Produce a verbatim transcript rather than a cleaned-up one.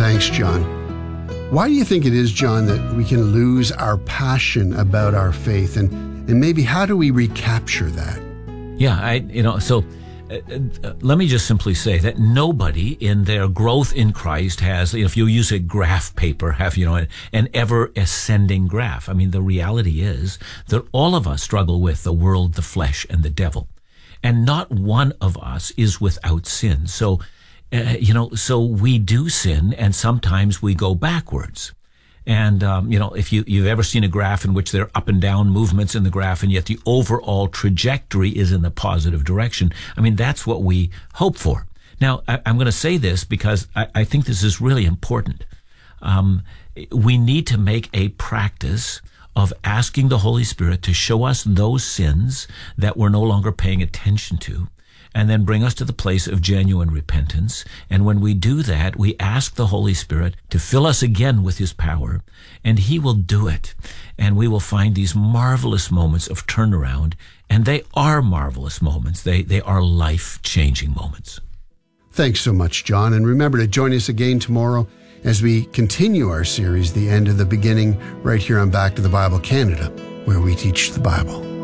Thanks, John. Why do you think it is, John, that we can lose our passion about our faith? And, and maybe how do we recapture that? Yeah, I, you know, so uh, uh, let me just simply say that nobody in their growth in Christ has, if you use a graph paper, have, you know, an, an ever ascending graph. I mean, the reality is that all of us struggle with the world, the flesh, and the devil. And not one of us is without sin. So, uh, you know, so we do sin, and sometimes we go backwards. And, um, you know, if you, you've ever seen a graph in which there are up and down movements in the graph, and yet the overall trajectory is in the positive direction, I mean, that's what we hope for. Now, I, I'm going to say this because I, I think this is really important. Um, we need to make a practice of asking the Holy Spirit to show us those sins that we're no longer paying attention to, and then bring us to the place of genuine repentance. And when we do that, we ask the Holy Spirit to fill us again with His power, and He will do it. And we will find these marvelous moments of turnaround, and they are marvelous moments. They, they are life-changing moments. Thanks so much, John. And remember to join us again tomorrow as we continue our series, The End of the Beginning, right here on Back to the Bible Canada, where we teach the Bible.